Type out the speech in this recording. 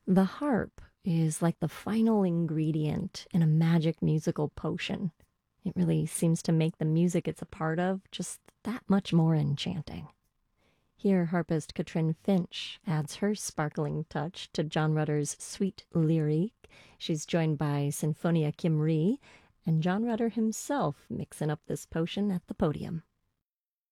The harp is like the final ingredient in a magic musical potion. It really seems to make the music it's a part of just that much more enchanting. Here, harpist Katrin Finch adds her sparkling touch to John Rutter's sweet lyrique. She's joined by Sinfonia Kim Ri and John Rutter himself mixing up this potion at the podium.